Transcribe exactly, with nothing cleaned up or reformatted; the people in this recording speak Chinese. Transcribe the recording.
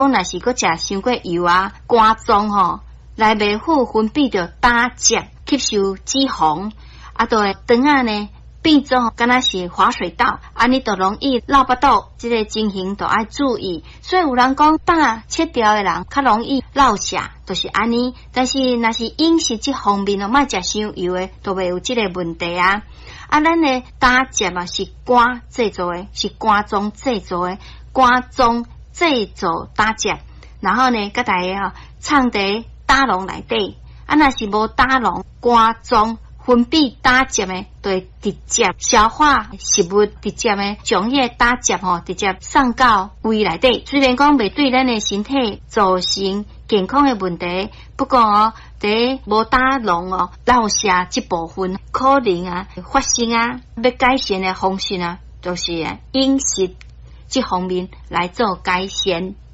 讲若是搁食伤过油啊、肝脏吼，内袂好分泌着胆汁，吸收脂肪，啊，都会肠啊呢变做敢若是滑水道，安尼就容易落巴肚，这个情形都要注意。所以有人讲胆切掉的人较容易落下，就是安尼。但是若是饮食这方面哦，莫食伤油的，都袂有这个问题啊。啊，咱的胆汁啊是肝制造的，是肝脏制造的，肝脏制造胆汁，然后呢，甲大家吼藏伫胆囊内底。啊，若是无胆囊，肝脏分泌胆汁的，就会直接消化食物，直接的将迄个胆汁吼，直接送到胃内底。虽然讲袂对咱的身体造成健康的问题，不过哦，伫无胆囊哦，落下这部分可能啊发生啊，要改善的方式啊，就是饮食这方面来做改善。